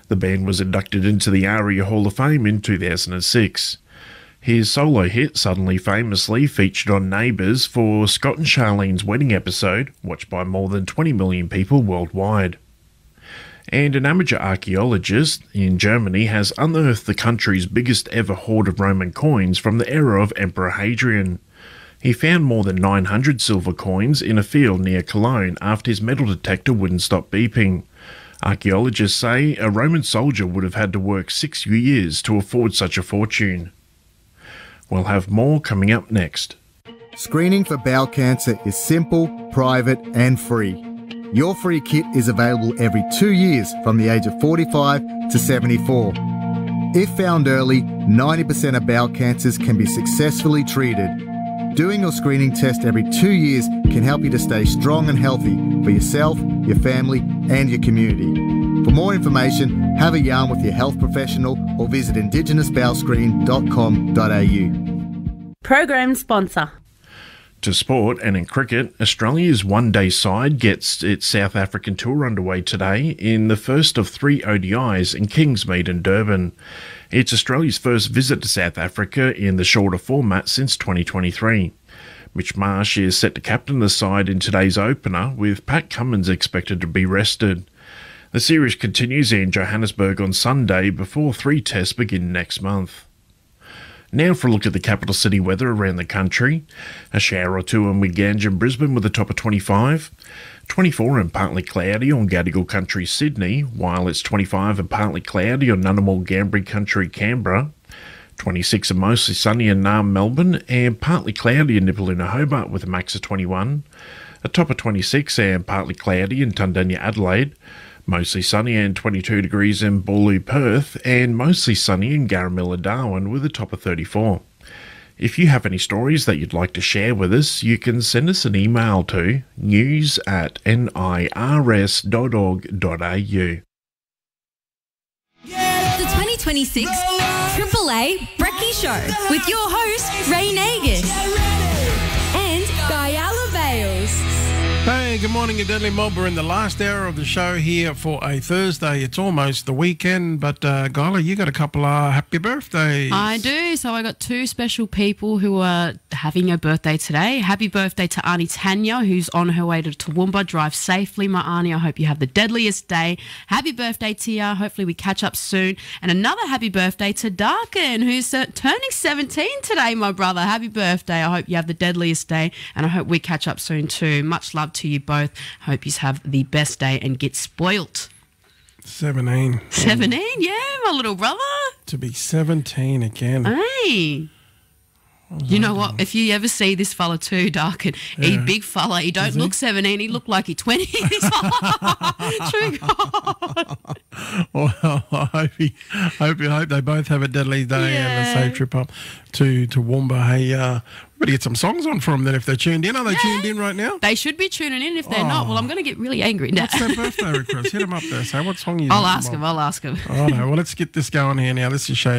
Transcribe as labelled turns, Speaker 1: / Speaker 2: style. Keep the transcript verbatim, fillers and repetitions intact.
Speaker 1: The band was inducted into the ARIA Hall of Fame in two thousand six. His solo hit, Suddenly Famously, featured on Neighbours for Scott and Charlene's wedding episode, watched by more than twenty million people worldwide. And an amateur archaeologist in Germany has unearthed the country's biggest ever hoard of Roman coins from the era of Emperor Hadrian. He found more than nine hundred silver coins in a field near Cologne after his metal detector wouldn't stop beeping. Archaeologists say a Roman soldier would have had to work six years to afford such a fortune. We'll have more coming up next.
Speaker 2: Screening for bowel cancer is simple, private and free. Your free kit is available every two years from the age of forty-five to seventy-four. If found early, ninety percent of bowel cancers can be successfully treated. Doing your screening test every two years can help you to stay strong and healthy for yourself, your family and your community. For more information, have a yarn with your health professional or visit indigenous bowel screen dot com dot a u.
Speaker 3: Program sponsor.
Speaker 1: To sport, and in cricket, Australia's one-day side gets its South African tour underway today in the first of three O D Is in Kingsmead and Durban. It's Australia's first visit to South Africa in the shorter format since twenty twenty-three. Mitch Marsh is set to captain the side in today's opener, with Pat Cummins expected to be rested. The series continues in Johannesburg on Sunday before three tests begin next month. Now for a look at the capital city weather around the country. A shower or two in Wiganj and Brisbane with a top of twenty-five. twenty-four and partly cloudy on Gadigal Country, Sydney, while it's twenty-five and partly cloudy on Ngunnawal Ngambri Country, Canberra. twenty-six and mostly sunny in Naarm, Melbourne, and partly cloudy in Nipaluna, Hobart with a max of twenty-one. A top of twenty-six and partly cloudy in Tundanya, Adelaide. Mostly sunny and twenty-two degrees in Boorloo, Perth, and mostly sunny in Garamilla, Darwin with a top of thirty-four. If you have any stories that you'd like to share with us, you can send us an email to news at nirs dot org dot a u.
Speaker 4: The twenty twenty-six Triple A Brekkie Show with your host, Ray Nagus and Guyala Bales.
Speaker 5: Hey, good morning, you Deadly Mob. We're in the last hour of the show here for a Thursday. It's almost the weekend, but uh, Guyla, you got a couple of happy birthdays.
Speaker 6: I do. So I got two special people who are having a birthday today. Happy birthday to Auntie Tanya, who's on her way to Toowoomba. Drive safely, my Auntie. I hope you have the deadliest day. Happy birthday to you. Hopefully we catch up soon. And another happy birthday to Darkin, who's uh, turning seventeen today, my brother. Happy birthday. I hope you have the deadliest day, and I hope we catch up soon too. Much love to you both. Hope you have the best day and get spoilt.
Speaker 5: seventeen.
Speaker 6: seventeen, yeah, my little brother.
Speaker 5: To be seventeen again.
Speaker 6: Hey. You know what? If you ever see this fella too, Darkin, yeah. He big fella. He don't
Speaker 5: Is
Speaker 6: look
Speaker 5: he?
Speaker 6: seventeen. He look like he's twenty. True God.
Speaker 5: Well, I hope, he, hope, I hope they both have a deadly day
Speaker 6: Yeah.
Speaker 5: and a safe trip up to to Toowoomba. Hey, uh, we better get some songs on for them then if they're tuned in. Are they
Speaker 6: Yeah.
Speaker 5: tuned in right now?
Speaker 6: They should be tuning in. If they're
Speaker 5: Oh.
Speaker 6: not, well, I'm going to get really angry now.
Speaker 5: What's their birthday request? Hit them up there. Say what song you
Speaker 6: I'll
Speaker 5: like
Speaker 6: ask
Speaker 5: them
Speaker 6: him.
Speaker 5: on.
Speaker 6: I'll ask him.
Speaker 5: Oh, no. Well, let's get this going here now. This is Shay.